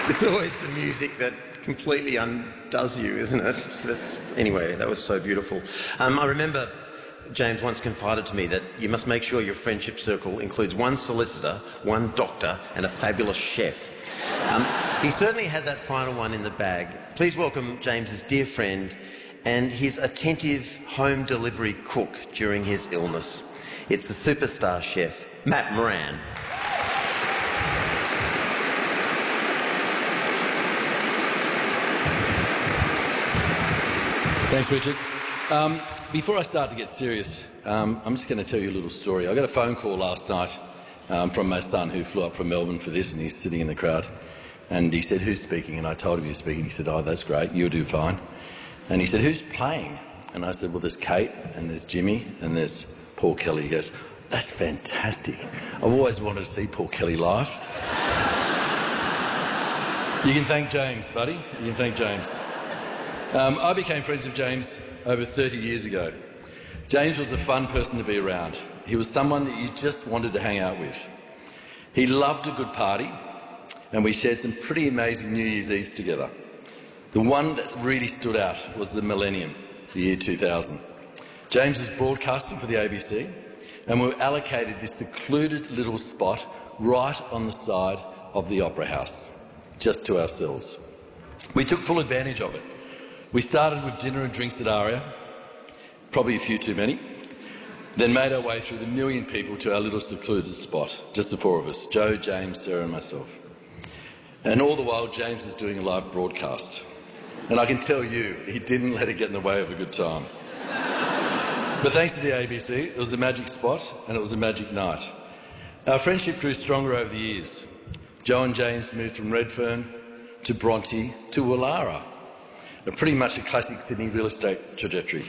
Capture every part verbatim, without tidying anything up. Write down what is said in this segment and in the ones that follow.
It's always the music that completely undoes you, isn't it? That's, anyway, that was so beautiful. Um, I remember James once confided to me that you must make sure your friendship circle includes one solicitor, one doctor and a fabulous chef. Um, he certainly had that final one in the bag. Please welcome James's dear friend and his attentive home delivery cook during his illness. It's the superstar chef, Matt Moran. Thanks, Richard. Um, before I start to get serious, um, I'm just going to tell you a little story. I got a phone call last night um, from my son who flew up from Melbourne for this, and he's sitting in the crowd. And he said, "Who's speaking?" And I told him he was speaking. He said, "Oh, that's great. You'll do fine." And he said, "Who's playing?" And I said, "Well, there's Kate, and there's Jimmy, and there's Paul Kelly." He goes, "That's fantastic. I've always wanted to see Paul Kelly live." You can thank James, buddy. You can thank James. Um, I became friends with James over thirty years ago. James was a fun person to be around. He was someone that you just wanted to hang out with. He loved a good party, and we shared some pretty amazing New Year's Eves together. The one that really stood out was the millennium, the year two thousand. James was broadcasting for the A B C, and we were allocated this secluded little spot right on the side of the Opera House, just to ourselves. We took full advantage of it. We started with dinner and drinks at Aria, probably a few too many, then made our way through the million people to our little secluded spot, just the four of us, Joe, James, Sarah and myself. And all the while, James was doing a live broadcast. And I can tell you, he didn't let it get in the way of a good time. But thanks to the A B C, it was a magic spot and it was a magic night. Our friendship grew stronger over the years. Joe and James moved from Redfern to Bronte to Woollahra. Pretty much a classic Sydney real estate trajectory.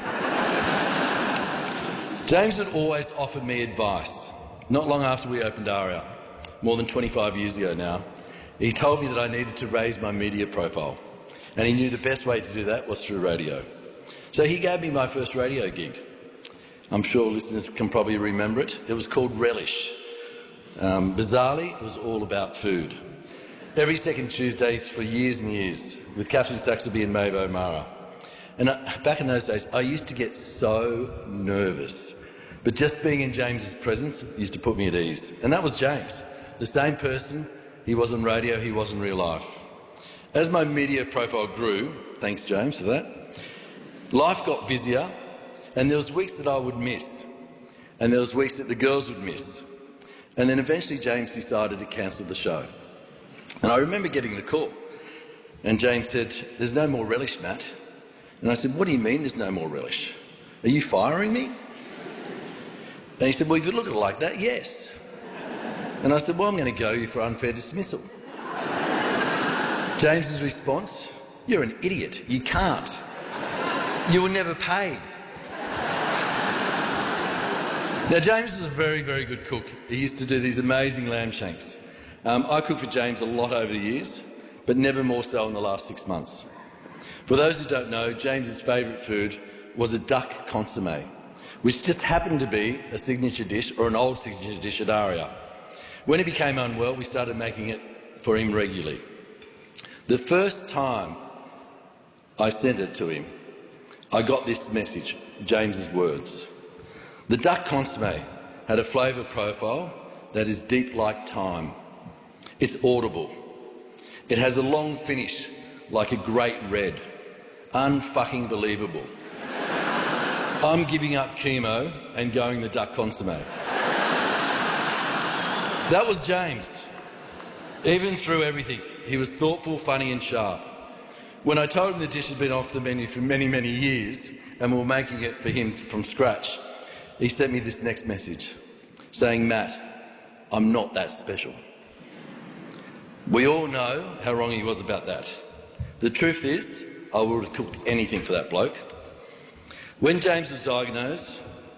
James had always offered me advice. Not long after we opened Aria, more than twenty-five years ago now, he told me that I needed to raise my media profile, and he knew the best way to do that was through radio. So he gave me my first radio gig. I'm sure listeners can probably remember it. It was called Relish. Um, bizarrely, it was all about food. Every second Tuesday for years and years, with Catherine Saxby and Maeve O'Mara. And uh, back in those days, I used to get so nervous. But just being in James's presence used to put me at ease. And that was James, the same person he was on radio, he was in real life. As my media profile grew, thanks James for that, life got busier, and there was weeks that I would miss, and there was weeks that the girls would miss. And then eventually James decided to cancel the show. And I remember getting the call, and James said, "There's no more Relish, Matt." And I said, "What do you mean there's no more Relish? Are you firing me?" And he said, "Well, if you look at it like that, yes." And I said, "Well, I'm going to go you for unfair dismissal." James's response, "You're an idiot. You can't. You were never paid." Now, James is a very, very good cook. He used to do these amazing lamb shanks. Um, I cooked for James a lot over the years, but never more so in the last six months. For those who don't know, James's favourite food was a duck consommé, which just happened to be a signature dish, or an old signature dish at Aria. When he became unwell, we started making it for him regularly. The first time I sent it to him, I got this message, James's words. The duck consommé had a flavour profile that is deep like thyme. It's audible. It has a long finish like a great red. Unfucking believable. I'm giving up chemo and going the duck consommé. That was James. Even through everything, he was thoughtful, funny and sharp. When I told him the dish had been off the menu for many, many years and we were making it for him from scratch, he sent me this next message saying, "Matt, I'm not that special." We all know how wrong he was about that. The truth is, I would have cooked anything for that bloke. When James was diagnosed,